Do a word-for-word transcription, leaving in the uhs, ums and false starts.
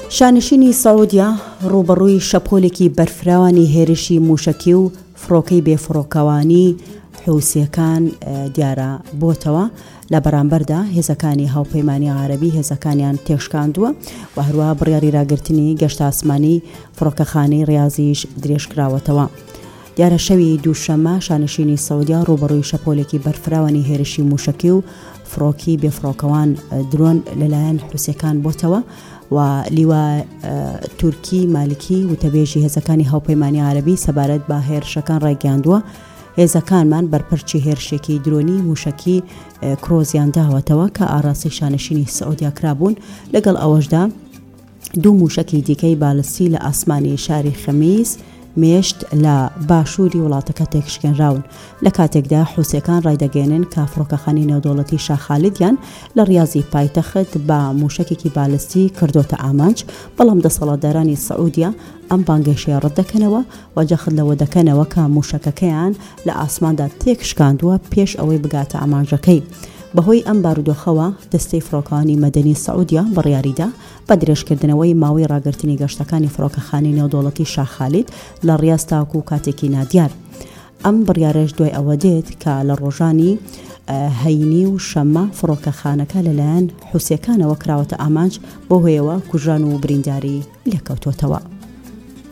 شانشینی سعودیا ڕوبەڕووی شەپۆلێکی بەرفراوانی هێرشی موشکی و فڕۆکەی بێفڕۆکەوانی حوسیەکان دیارە بۆتەوە لە بەرامبەردا هێزەکانی هاوپەیمانی عەرەبی هێزەکانیان تێشکاندووە و هەروە بڕیاری ڕاگررتنی گەشتە ئاسمانی فڕۆکەخانەی ڕاضیش درێژکراوەتەوە. دیارە شەوی دووشەمە شانشینی سعودیا ڕوبەڕووی شەپۆلێکی بەرفراوانی هێرشی موشکی و فڕۆکی بێفڕۆکەوان درۆن لەلایەن حوسیەکان بۆتەوە و لیوا تورکی مالکی وتەبێژی هێزەکانی هاوپەیمانی عەرەبی سەبارەت بە هێرشەکان ڕایگەاندووە. هێزەکانمان بەرپەرچی هێرشێکی درۆنی موشکی کرۆزیان داوەتەوە کە ئاڕاستی شانشینی سعودیا کرابوون. لەگەڵ ئەوەشدا دوو موشکی دیکەی بالستی لە ئاسمانی شاری خەمیس مێشت لە باشووری وڵاتەکە تێکشکێنراون. لە کاتێکدا حوسیەکان ڕایدەگەێنن کە فڕۆکەخانەی نێودەوڵەتی شاخ خالیدیان لە ریاضی پایتەخت بە موشکێکی بالستی کردوتە ئامانج، بەڵام دەسەڵاتدارانی سعودیا ئەم بانگێشەیە ڕەت دەکەنەوە و جەخت لەوە دەکەنەوە کە موشەکەکەیان لە ئاسماندا تێکشکاندووە پێش ئەوەی بگاتە ئامانجەکەی. بەهۆی ئەم بارودۆخەوە دەستەی فڕۆکەوانی مەدەنی سعودیا بڕیاریدا بە درێژکردنەوەی ماوەی ڕاگررتنی گەشتەکانی فڕۆکەخانەی نێودەوڵەتی شاخ خالید لە ڕاست تاکو و کاتێکی نادیار. ئەم بڕیارەش دوای ئەوە دێت کە لە ڕۆژانی هەینی و شەمە فڕۆکەخانەکە لەلایەن حوسیەکانەوە کراوەتە ئامانج بۆ هۆیەوە کوژان و برینداری لێکەوتوتەوە.